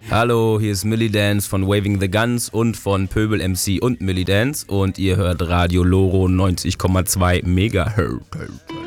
Hallo, hier ist Millie Dance von Waving the Guns und von Pöbel MC und Millie Dance und ihr hört Radio Loro 90,2 Megahertz.